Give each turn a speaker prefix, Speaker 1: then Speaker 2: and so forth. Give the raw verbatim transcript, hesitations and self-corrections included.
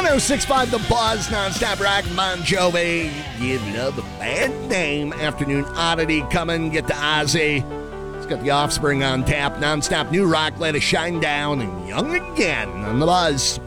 Speaker 1: oh six point five The Buzz, nonstop rock, Bon Jovi. Give love a bad name. Afternoon oddity coming. Get to Ozzy. It's got the Offspring on tap. Nonstop new rock. Let us shine down and young again on The Buzz.